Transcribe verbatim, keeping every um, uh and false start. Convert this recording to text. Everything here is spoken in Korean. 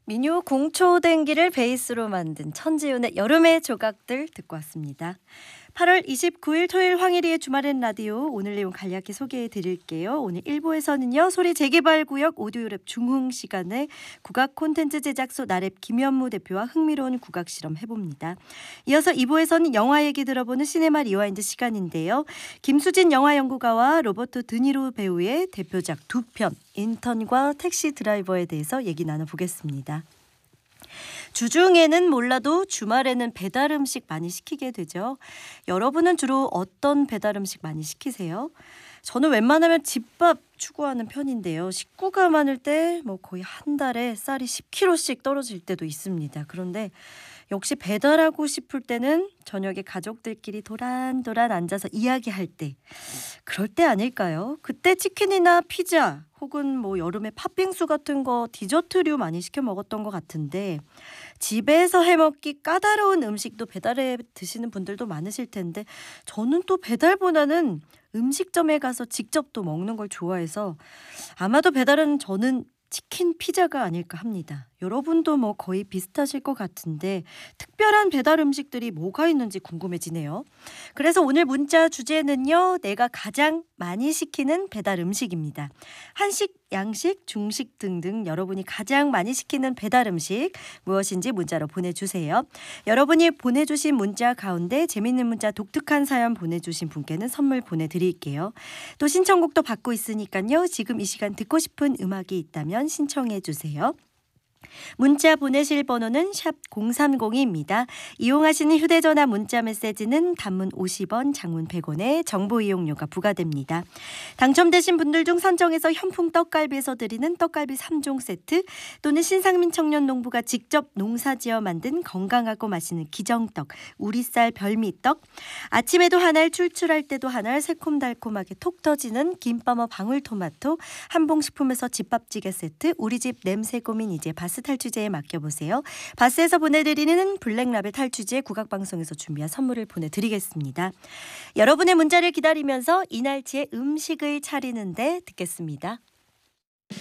민요 공초댕기를 베이스로 만든 천지훈의 여름의 조각들 듣고 왔습니다. 팔월 이십구일 토요일 황일이의 주말엔 라디오, 오늘 내용 간략히 소개해 드릴게요. 오늘 일 부에서는요, 소리 재개발구역 오디오랩 중흥 시간에 국악 콘텐츠 제작소 나랩 김현무 대표와 흥미로운 국악 실험 해봅니다. 이어서 이 부에서는 영화 얘기 들어보는 시네마 리와인드 시간인데요. 김수진 영화연구가와 로버토 드니로 배우의 대표작 두 편, 인턴과 택시 드라이버에 대해서 얘기 나눠보겠습니다. 주중에는 몰라도 주말에는 배달 음식 많이 시키게 되죠. 여러분은 주로 어떤 배달 음식 많이 시키세요? 저는 웬만하면 집밥 추구하는 편인데요. 식구가 많을 때 뭐 거의 한 달에 쌀이 십 킬로그램씩 떨어질 때도 있습니다. 그런데 역시 배달하고 싶을 때는 저녁에 가족들끼리 도란도란 앉아서 이야기할 때, 그럴 때 아닐까요? 그때 치킨이나 피자 혹은 뭐 여름에 팥빙수 같은 거 디저트류 많이 시켜 먹었던 것 같은데, 집에서 해먹기 까다로운 음식도 배달해 드시는 분들도 많으실 텐데, 저는 또 배달보다는 음식점에 가서 직접 또 먹는 걸 좋아해서 아마도 배달은 저는 치킨, 피자가 아닐까 합니다. 여러분도 뭐 거의 비슷하실 것 같은데 특별한 배달 음식들이 뭐가 있는지 궁금해지네요. 그래서 오늘 문자 주제는요, 내가 가장 많이 시키는 배달 음식입니다. 한식, 양식, 중식 등등 여러분이 가장 많이 시키는 배달 음식 무엇인지 문자로 보내주세요. 여러분이 보내주신 문자 가운데 재밌는 문자, 독특한 사연 보내주신 분께는 선물 보내드릴게요. 또 신청곡도 받고 있으니까요, 지금 이 시간 듣고 싶은 음악이 있다면 신청해 주세요. 문자 보내실 번호는 샵 공삼공이입니다. 이용하시는 휴대전화 문자 메시지는 단문 오십 원, 장문 백 원의 정보 이용료가 부과됩니다. 당첨되신 분들 중 선정해서 현풍 떡갈비에서 드리는 떡갈비 삼 종 세트, 또는 신상민 청년농부가 직접 농사지어 만든 건강하고 맛있는 기정떡, 우리쌀 별미떡, 아침에도 한알, 출출할 때도 한알, 새콤달콤하게 톡 터지는 김밥어 방울토마토, 한봉식품에서 집밥찌개 세트, 우리집 냄새 고민 이제 바스 탈취제에 맡겨보세요. 바스에서 보내드리는 블랙라벨 탈취제, 국악방송에서 준비한 선물을 보내드리겠습니다. 여러분의 문자를 기다리면서 이날치의 음식을 차리는데 듣겠습니다.